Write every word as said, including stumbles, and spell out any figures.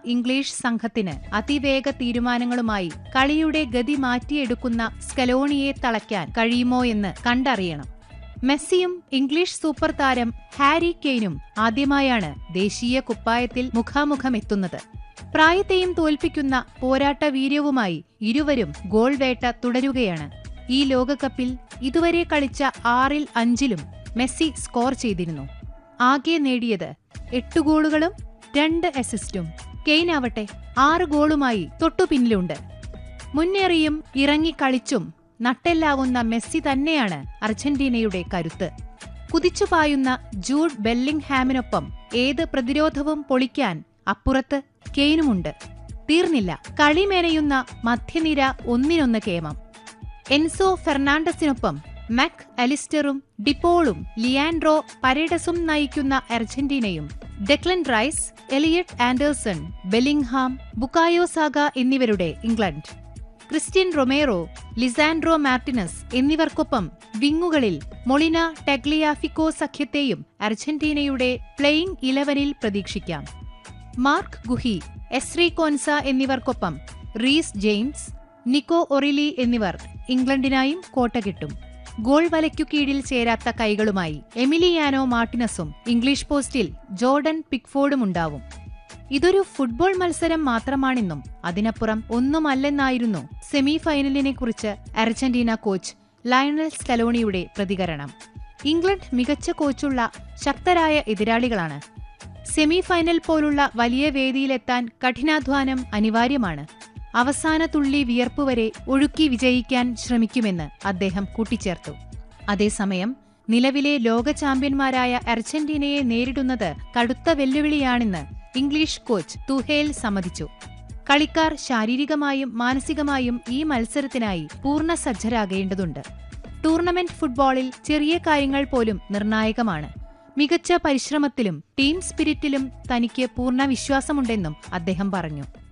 English സംഘത്തിന് അതിവേഗ തീരുമാനങ്ങളുമായി കളിയുടെ ഗതി മാറ്റിയെടുക്കുന്ന സ്കലോണിയെ തളയ്ക്കാൻ കഴിയുമോ എന്ന് കണ്ടറിയണം. മെസ്സിയും ഇംഗ്ലീഷ് സൂപ്പർ താരം ഹാരി കെയ്നും ആദ്യമായാണ് ദേശീയ കുപ്പായത്തിൽ മുഖാമുഖമെത്തുന്നത്. പ്രായത്തെയും തോൽപ്പിക്കുന്ന പോരാട്ട വീര്യവുമായി ഇരുവരും ഗോൾ വേട്ട തുടരുകയാണ്. ഈ ലോകകപ്പിൽ ഇതുവരെ കളിച്ച ആറിൽ അഞ്ചിലും മെസ്സി സ്കോർ ചെയ്തിരുന്നു. ആകെ നേടിയത് എട്ട് ഗോളുകളും രണ്ട് അസിസ്റ്റും. കെയ്നാവട്ടെ ആറ് ഗോളുമായി തൊട്ടുപിന്നിലുണ്ട്. മുന്നേറിയും ഇറങ്ങിക്കളിച്ചും നട്ടെല്ലാവുന്ന മെസ്സി തന്നെയാണ് അർജന്റീനയുടെ കരുത്ത്. കുതിച്ചുപായുന്ന ജൂഡ് ബെല്ലിംഗ്ഹാമിനൊപ്പം ഏത് പ്രതിരോധവും പൊളിക്കാൻ അപ്പുറത്ത് കെയ്നുമുണ്ട്. തീർന്നില്ല, കളി മെനയുന്ന മധ്യനിര ഒന്നിനൊന്ന് കേമം. എൻസോ ഫെർണാണ്ടസിനൊപ്പം മാക് അലിസ്റ്ററും ഡിപ്പോളും ലിയാൻഡ്രോ പരേഡസും നയിക്കുന്ന അർജന്റീനയും Declan rice, Elliot Anderson, Bellingham, Bukayo saga എന്നിവരുടെ England. Cristian Romero, Lisandro Martinez എന്നിവർക്കൊപ്പം വിങ്ങുകളിൽ മൊളിന ടെഗ്ലിയാഫിക്കോ സഖ്യത്തെയും അർജന്റീനയുടെ പ്ലേയിംഗ് ഇലവനിൽ പ്രതീക്ഷിക്കാം. മാർക്ക് ഗുഹി, എസ്രി കോൻസ എന്നിവർക്കൊപ്പം റീസ് ജെയിംസ്, നിക്കോ ഒറിലി എന്നിവർ ഇംഗ്ലണ്ടിനായും കോട്ട കിട്ടും. ഗോൾ വലയ്ക്കു കീഴിൽ ചേരാത്ത കൈകളുമായി എമിലിയാനോ മാർട്ടിനസും ഇംഗ്ലീഷ് പോസ്റ്റിൽ ജോർഡൻ പിക്ഫോർഡുമുണ്ടാവും. ഇതൊരു ഫുട്ബോൾ മത്സരം മാത്രമാണെന്നും അതിനപ്പുറം ഒന്നുമല്ലെന്നായിരുന്നു സെമി ഫൈനലിനെക്കുറിച്ച് അർജന്റീന കോച്ച് ലയണൽ സ്കലോണിയുടെ പ്രതികരണം. ഇംഗ്ലണ്ട് മികച്ച കോച്ചുള്ള ശക്തരായ എതിരാളികളാണ്. സെമി ഫൈനൽ പോലുള്ള വലിയ വേദിയിലെത്താൻ കഠിനാധ്വാനം അനിവാര്യമാണ്. അവസാന തുള്ളി വിയർപ്പുവരെ ഒഴുക്കി വിജയിക്കാൻ ശ്രമിക്കുമെന്ന് അദ്ദേഹം കൂട്ടിച്ചേർത്തു. അതേസമയം നിലവിലെ ലോക ചാമ്പ്യന്മാരായ അർജന്റീനയെ നേരിടുന്നത് കടുത്ത വെല്ലുവിളിയാണെന്ന് ഇംഗ്ലീഷ് കോച്ച് തുഹേൽ സമ്മതിച്ചു. കളിക്കാർ ശാരീരികമായും മാനസികമായും ഈ മത്സരത്തിനായി പൂർണ്ണ സജ്ജരാകേണ്ടതുണ്ട്. ടൂർണമെന്റ് ഫുട്ബോളിൽ ചെറിയ കാര്യങ്ങൾ പോലും നിർണായകമാണ്. മികച്ച പരിശ്രമത്തിലും ടീം സ്പിരിറ്റിലും തനിക്ക് പൂർണ്ണ വിശ്വാസമുണ്ടെന്നും അദ്ദേഹം പറഞ്ഞു.